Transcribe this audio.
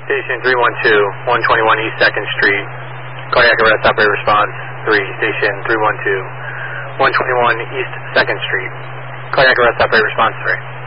Station 312, 121 East 2nd Street. Cardiac arrest, operator response 3. Station 312, 121 East 2nd Street. Cardiac arrest, operator response 3.